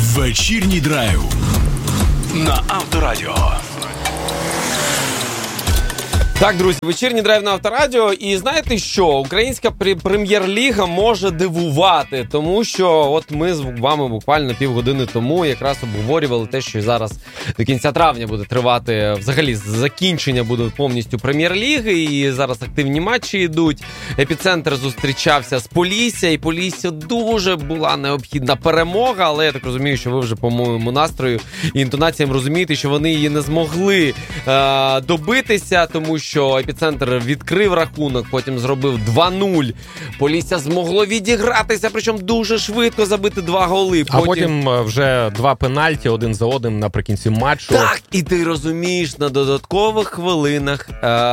Вечірній драйв на Авторадіо. Так, друзі, вечірній драйв на Авторадіо. І знаєте що? Українська прем'єр-ліга може дивувати, тому що от ми з вами буквально півгодини тому якраз обговорювали те, що зараз до кінця травня буде тривати, взагалі закінчення буде повністю прем'єр-ліги, і зараз активні матчі йдуть. Епіцентр зустрічався з Полісся, і Поліссю дуже була необхідна перемога, але я так розумію, що ви вже по моєму настрою і інтонаціям розумієте, що вони її не змогли добитися, тому що Епіцентр відкрив рахунок, потім зробив 2-0. Полісся змогло відігратися, причому дуже швидко забити 2 голи. А потім вже 2 пенальті один за одним наприкінці матчу. Так, і ти розумієш, на додаткових хвилинах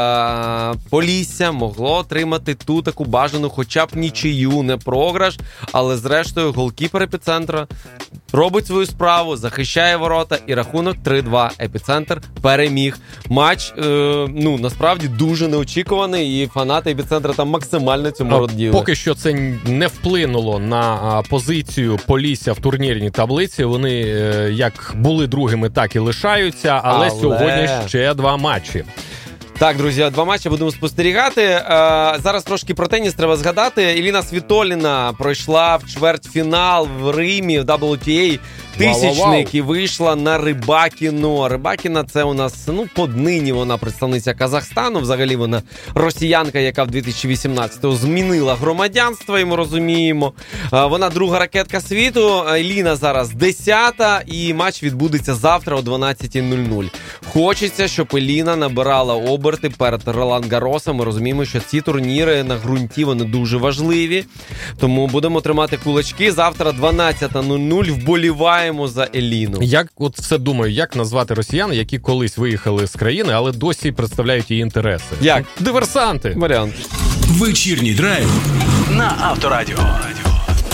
Полісся могло отримати ту таку бажану хоча б нічию, не програш, але зрештою голкіпер Епіцентра робить свою справу, захищає ворота і рахунок 3-2. Епіцентр переміг. Матч, насправді дуже неочікуваний, і фанати Епіцентра там максимально цьому раділи. Поки що це не вплинуло на позицію Полісся в турнірній таблиці. Вони як були другими, так і лишаються, але сьогодні ще 2 матчі. Так, друзі, 2 матчі будемо спостерігати. Зараз трошки про теніс треба згадати. Еліна Світоліна пройшла в чвертьфінал в Римі в WTA тисячник і вийшла на Рибакіну. Рибакіна це у нас, поднині вона представниця Казахстану. Взагалі вона росіянка, яка в 2018-му змінила громадянство, і ми розуміємо. Вона друга ракетка світу. Еліна зараз 10-та, і матч відбудеться завтра о 12:00. Хочеться, щоб Еліна набирала оберти перед Ролан Гарросом. Ми розуміємо, що ці турніри на ґрунті, вони дуже важливі. Тому будемо тримати кулачки. Завтра 12:00 вболіваємо за Еліну. Як назвати росіян, які колись виїхали з країни, але досі представляють її інтереси? Як? Диверсанти. Варіант. Вечірній драйв на Авторадіо.